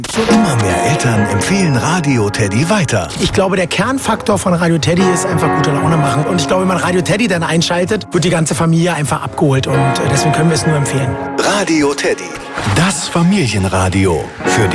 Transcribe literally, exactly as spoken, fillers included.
Immer mehr Eltern empfehlen Radio Teddy weiter. Ich glaube, der Kernfaktor von Radio Teddy ist einfach gute Laune machen. Und ich glaube, wenn man Radio Teddy dann einschaltet, wird die ganze Familie einfach abgeholt. Und deswegen können wir es nur empfehlen. Radio Teddy, das Familienradio für